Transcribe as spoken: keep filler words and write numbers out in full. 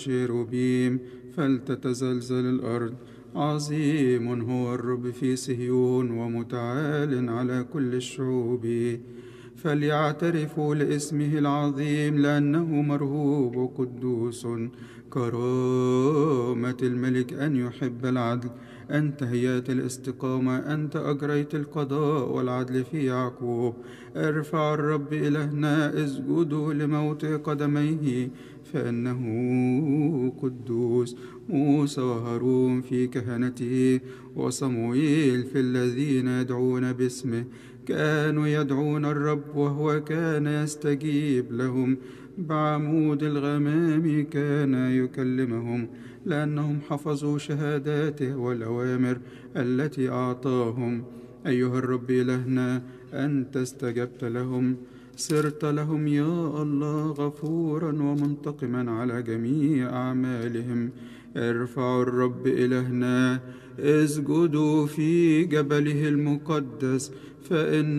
شيروبيم فلتتزلزل الأرض. عظيم هو الرب في صهيون ومتعال على كل الشعوب. فليعترفوا لاسمه العظيم لأنه مرهوب وقدوس. كرامة الملك أن يحب العدل. أنت هيات الاستقامة، أنت أجريت القضاء والعدل في يعقوب. ارفع الرب إلهنا، اسجدوا لموت قدميه فإنه قدوس. موسى وهارون في كهنته وصموئيل في الذين يدعون باسمه كانوا يدعون الرب وهو كان يستجيب لهم. بعمود الغمام كان يكلمهم لأنهم حفظوا شهاداته والأوامر التي أعطاهم. أيها الرب إلهنا، أنت استجبت لهم، صرت لهم يا الله غفورا ومنتقما على جميع أعمالهم. ارفعوا الرب إلهنا، اسجدوا في جبله المقدس فإن